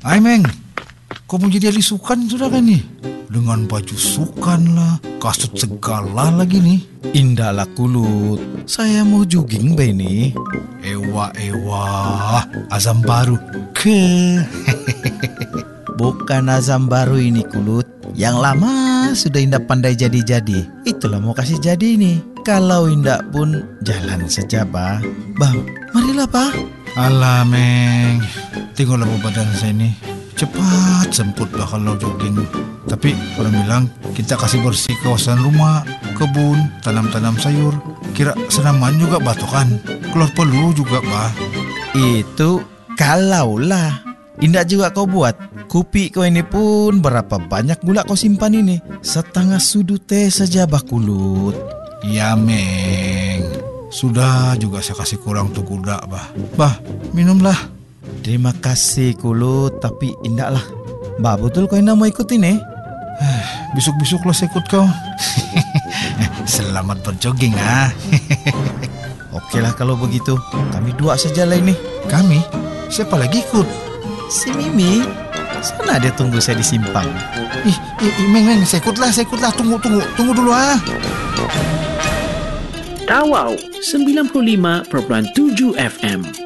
Hai Meng, kau mau jadi ahli sukan sudah kan nih? Dengan baju sukan lah, kasut segala lagi nih. Indahlah Kulut, saya mau jogging be nih. Ewa, azam baru ke. Bukan azam baru ini Kulut, yang lama sudah Indah pandai jadi-jadi. Itulah mau kasih jadi nih. Kalau Indah pun jalan saja bah. Bang, marilah bah. Alah Meng, tengoklah badan saya ini. Cepat semput bah kalau jogging. Tapi orang bilang kita kasih bersih kawasan rumah, kebun, tanam-tanam sayur. Kira senaman juga batokan, keluar peluh juga bah. Itu kalaulah Indah juga kau buat. Kopi kau ini pun berapa banyak gula kau simpan ini? Setengah sudut teh saja bah Kulut. Ya Meng, sudah juga saya kasih kurang tuh kuda bah. Bah, minumlah. Terima kasih Kulut, tapi Indah lah. Bah betul kau Indah mau ikut ini? Besok-besok lah saya ikut kau. Selamat berjogging ah. Oke lah kalau begitu, kami dua saja lah ini. Kami? Siapa lagi ikut? Si Mimi, sana dia tunggu saya di simpang. Meng, saya ikutlah. Tunggu dulu ah. Tawau 95.7 FM